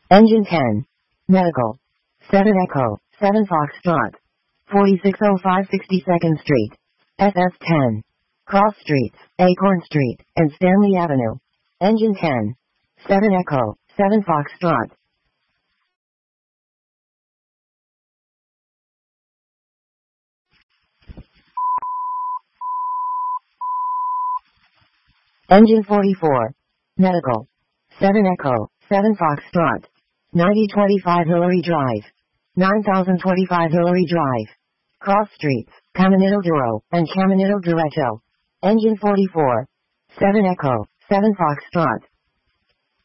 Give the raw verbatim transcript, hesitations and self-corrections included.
Engine ten. Medical. seven Echo, seven Foxtrot. forty-six oh five sixty-second Street. S S ten. Cross Streets, Acorn Street, and Stanley Avenue. Engine ten. seven Echo, seven Foxtrot. Engine forty-four. Medical. seven Echo, seven Foxtrot. ninety twenty-five Hillary Drive. nine thousand twenty-five Hillary Drive. Cross Streets, Caminito Duro, and Caminito Diretto. Engine forty-four. seven Echo, seven Foxtrot.